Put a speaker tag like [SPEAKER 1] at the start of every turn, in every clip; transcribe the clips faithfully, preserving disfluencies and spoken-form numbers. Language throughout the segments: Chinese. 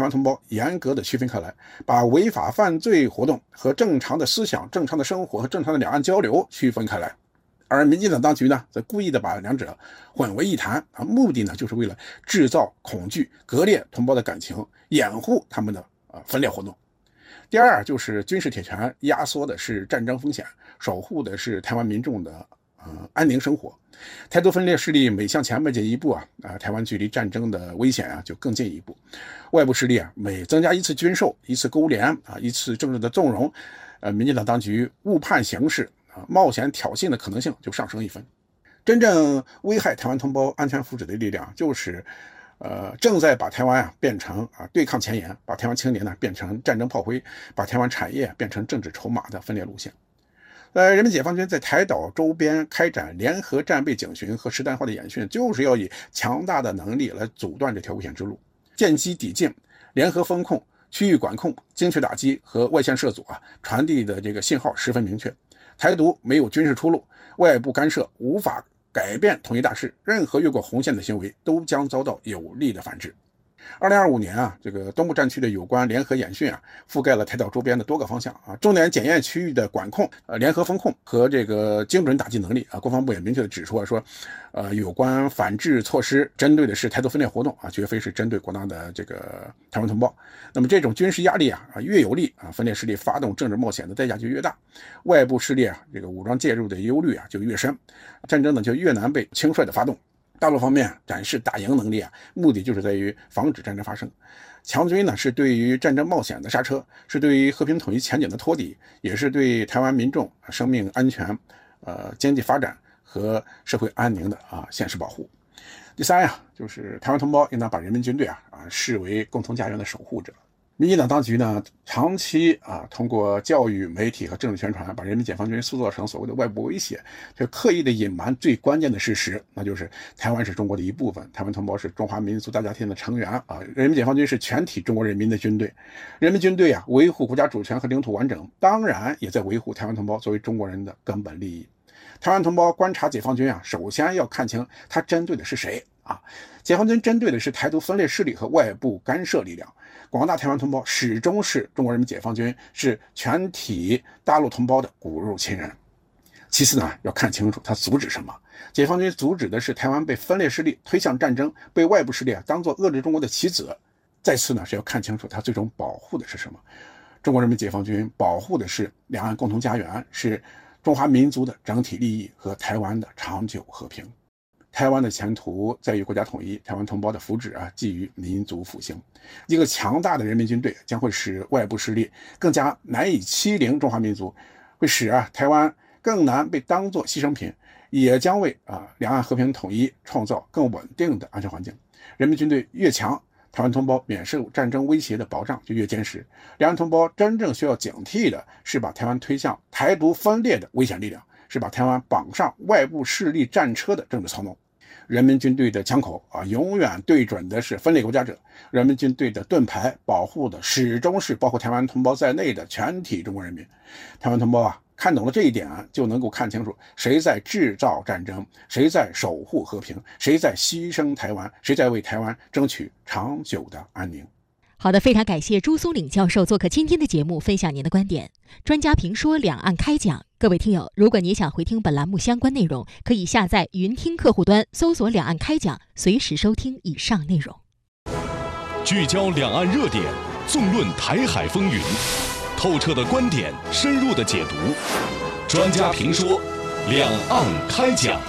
[SPEAKER 1] 湾同胞严格的区分开来，把违法犯罪活动和正常的思想、正常的生活和正常的两岸交流区分开来。而民进党当局呢，则故意的把两者混为一谈啊，目的呢，就是为了制造恐惧、割裂同胞的感情，掩护他们的呃分裂活动。第二就是军事铁拳压缩的是战争风险，守护的是台湾民众的呃安宁生活。台独分裂势力每向前迈进一步啊，啊，台湾距离战争的危险啊就更进一步。外部势力啊每增加一次军售、一次勾连啊、一次政治的纵容，呃，民进党当局误判形势啊，冒险挑衅的可能性就上升一分。真正危害台湾同胞安全福祉的力量，就是呃正在把台湾啊变成啊对抗前沿，把台湾青年呢变成战争炮灰，把台湾产业变成政治筹码的分裂路线。呃，人民解放军在台岛周边开展联合战备警巡和实弹化的演训，就是要以强大的能力来阻断这条危险之路。见机抵近，联合风控、区域管控、精确打击和外线涉阻啊，传递的这个信号十分明确。台独没有军事出路，外部干涉无法改变统一大势，任何越过红线的行为都将遭到有力的反制。二零二五年啊，这个东部战区的有关联合演训啊，覆盖了台岛周边的多个方向啊，重点检验区域的管控、呃联合风控和这个精准打击能力啊。国防部也明确的指出啊，说，呃，有关反制措施针对的是台独分裂活动啊，绝非是针对广大的这个台湾同胞。那么这种军事压力啊，啊越有力啊，分裂势力发动政治冒险的代价就越大，外部势力啊这个武装介入的忧虑啊就越深，战争呢就越难被轻率的发动。大陆方面展示打赢能力啊，目的就是在于防止战争发生。强军呢是对于战争冒险的刹车，是对于和平统一前景的托底，也是对台湾民众生命安全、呃经济发展和社会安宁的啊现实保护。第三呀，就是台湾同胞应当把人民军队啊啊视为共同家园的守护者。民进党当局呢，长期啊通过教育、媒体和政治宣传，把人民解放军塑造成所谓的外部威胁，就刻意的隐瞒最关键的事实，那就是台湾是中国的一部分，台湾同胞是中华民族大家庭的成员啊，人民解放军是全体中国人民的军队，人民军队啊维护国家主权和领土完整，当然也在维护台湾同胞作为中国人的根本利益。台湾同胞观察解放军啊，首先要看清他针对的是谁啊？解放军针对的是台独分裂势力和外部干涉力量。广大台湾同胞始终是中国人民解放军，是全体大陆同胞的骨肉亲人。其次呢，要看清楚他阻止什么。解放军阻止的是台湾被分裂势力推向战争，被外部势力啊当作遏制中国的棋子。再次呢，是要看清楚他最终保护的是什么。中国人民解放军保护的是两岸共同家园，是中华民族的整体利益和台湾的长久和平。台湾的前途在于国家统一，台湾同胞的福祉啊，基于民族复兴。一个强大的人民军队将会使外部势力更加难以欺凌中华民族，会使啊台湾更难被当作牺牲品，也将为啊两岸和平统一创造更稳定的安全环境。人民军队越强，台湾同胞免受战争威胁的保障就越坚实。两岸同胞真正需要警惕的是把台湾推向台独分裂的危险力量，是把台湾绑上外部势力战车的政治操弄。人民军队的枪口啊，永远对准的是分裂国家者；人民军队的盾牌保护的始终是包括台湾同胞在内的全体中国人民。台湾同胞啊，看懂了这一点啊，就能够看清楚谁在制造战争，谁在守护和平，谁在牺牲台湾，谁在为台湾争取长久的安宁。
[SPEAKER 2] 好的，非常感谢朱松岭教授做客今天的节目，分享您的观点。专家评说，两岸开讲。各位听友，如果你想回听本栏目相关内容，可以下载云听客户端，搜索两岸开讲，随时收听以上内容。
[SPEAKER 3] 聚焦两岸热点，纵论台海风云，透彻的观点，深入的解读。专家评说，两岸开讲。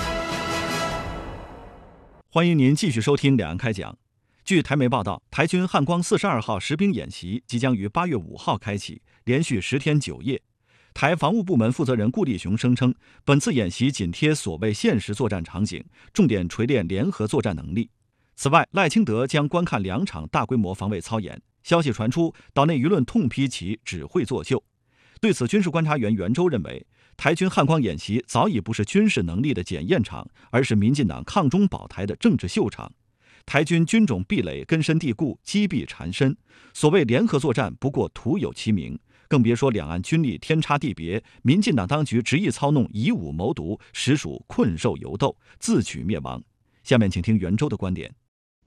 [SPEAKER 4] 欢迎您继续收听两岸开讲。据台媒报道，台军汉光四十二号实兵演习即将于八月五号开启，连续十天九夜。台防务部门负责人顾立雄声称，本次演习紧贴所谓现实作战场景，重点锤炼联合作战能力。此外，赖清德将观看两场大规模防卫操演。消息传出，岛内舆论痛批其只会作秀。对此，军事观察员袁周认为，台军汉光演习早已不是军事能力的检验场，而是民进党抗中保台的政治秀场。台军军种壁垒根深蒂固，积弊缠身，所谓联合作战不过徒有其名，更别说两岸军力天差地别，民进党当局执意操弄，以武谋独，实属困兽犹斗，自取灭亡。下面请听袁周的观点。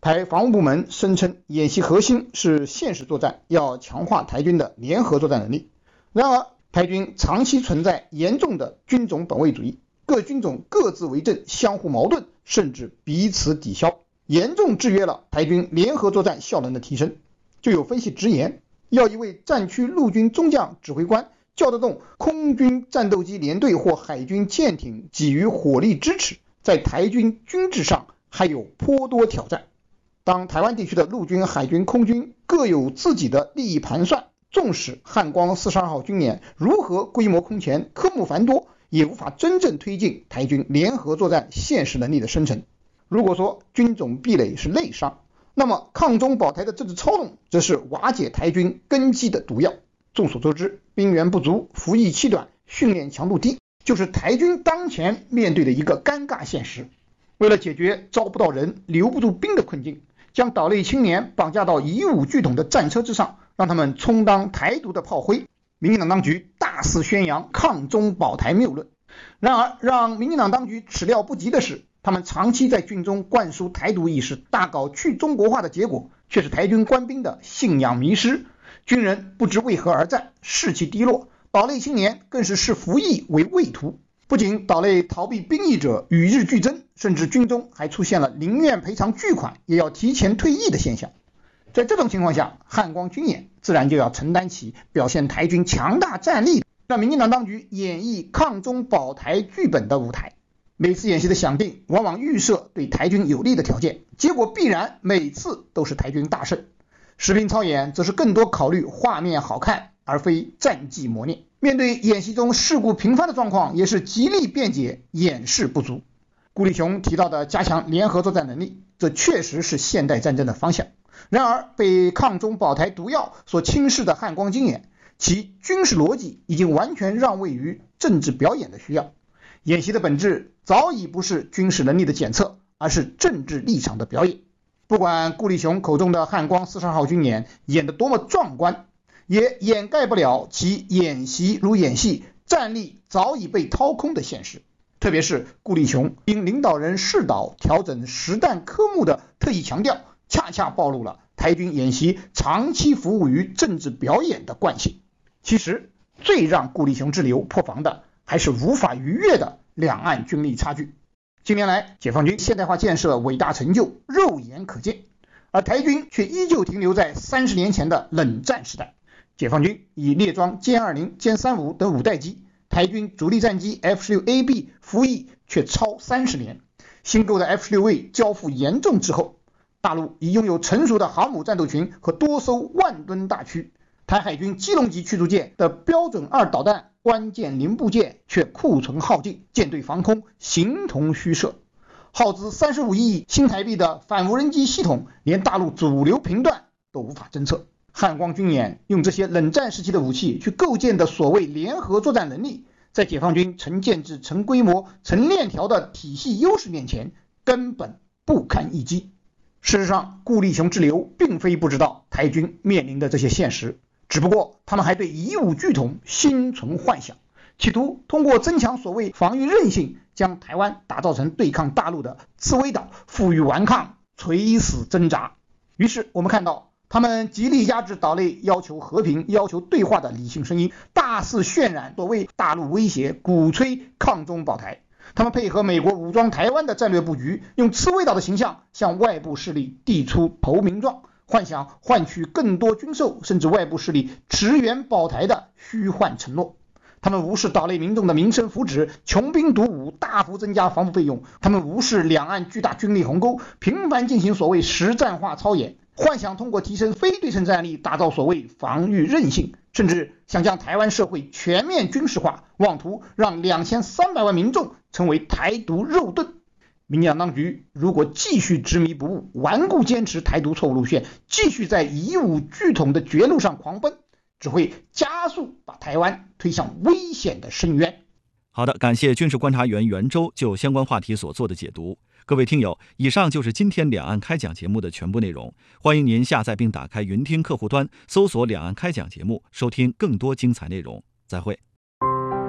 [SPEAKER 5] 台防务部门声称，演习核心是现实作战，要强化台军的联合作战能力。然而，台军长期存在严重的军种本位主义，各军种各自为政，相互矛盾，甚至彼此抵消，严重制约了台军联合作战效能的提升。就有分析直言，要一位战区陆军中将指挥官叫得动空军战斗机联队或海军舰艇给予火力支持，在台军军制上还有颇多挑战。当台湾地区的陆军、海军、空军各有自己的利益盘算，纵使汉光四十二号军演如何规模空前、科目繁多，也无法真正推进台军联合作战现实能力的生成。如果说军种壁垒是内伤，那么抗中保台的政治操弄则是瓦解台军根基的毒药。众所周知，兵源不足、服役期短、训练强度低，就是台军当前面对的一个尴尬现实。为了解决招不到人、留不住兵的困境，将岛内青年绑架到以武拒统的战车之上，让他们充当台独的炮灰。民进党当局大肆宣扬抗中保台谬论。然而，让民进党当局始料不及的是，他们长期在军中灌输台独意识，大搞去中国化的结果，却是台军官兵的信仰迷失，军人不知为何而战，士气低落，岛内青年更是视服役为畏途。不仅岛内逃避兵役者与日俱增，甚至军中还出现了宁愿赔偿巨款也要提前退役的现象。在这种情况下，汉光军演自然就要承担起表现台军强大战力，让民进党当局演绎抗中保台剧本的舞台。每次演习的想定往往预设对台军有利的条件，结果必然每次都是台军大胜。实兵操演则是更多考虑画面好看，而非战绩磨练。面对演习中事故频发的状况，也是极力辩解掩饰不足。顾立雄提到的加强联合作战能力，这确实是现代战争的方向。然而，被抗中保台毒药所轻视的汉光军演，其军事逻辑已经完全让位于政治表演的需要。演习的本质早已不是军事能力的检测，而是政治立场的表演。不管顾立雄口中的汉光四十二号军演演得多么壮观，也掩盖不了其演习如演戏，战力早已被掏空的现实。特别是顾立雄因领导人视导调整实弹科目的特意强调，恰恰暴露了台军演习长期服务于政治表演的惯性。其实最让顾立雄之流破防的，还是无法逾越的两岸军力差距。近年来，解放军现代化建设伟大成就肉眼可见，而台军却依旧停留在三十年前的冷战时代。解放军已列装歼二零、歼三五等五代机，台军主力战机 F 十六 A B 服役却超三十年。新购的 F 十六 A 交付严重滞后，大陆已拥有成熟的航母战斗群和多艘万吨大驱，台海军基隆级驱逐舰的标准二导弹关键零部件却库存耗尽，舰队防空形同虚设。耗资三十五亿新台币的反无人机系统，连大陆主流频段都无法侦测。汉光军演用这些冷战时期的武器去构建的所谓联合作战能力，在解放军成建制、成规模、成链条的体系优势面前，根本不堪一击。事实上，顾立雄之流并非不知道台军面临的这些现实，只不过他们还对以武拒统心存幻想，企图通过增强所谓防御韧性，将台湾打造成对抗大陆的刺猬岛，负隅顽抗，垂死挣扎。于是我们看到，他们极力压制岛内要求和平、要求对话的理性声音，大肆渲染所谓大陆威胁，鼓吹抗中保台。他们配合美国武装台湾的战略布局，用刺猬岛的形象向外部势力递出投名状，幻想换取更多军售，甚至外部势力驰援保台的虚幻承诺。他们无视岛内民众的民生福祉，穷兵黩武，大幅增加防务费用。他们无视两岸巨大军力鸿沟，频繁进行所谓实战化操演，幻想通过提升非对称战力打造所谓防御韧性，甚至想将台湾社会全面军事化，妄图让两千三百万民众成为台独肉盾。民进党当局如果继续执迷不悟，顽固坚持台独错误路线，继续在以武拒统的绝路上狂奔，只会加速把台湾推向危险的深渊。
[SPEAKER 4] 好的，感谢军事观察员袁周就相关话题所做的解读。各位听友，以上就是今天两岸开讲节目的全部内容。欢迎您下载并打开云听客户端，搜索两岸开讲节目，收听更多精彩内容。再会。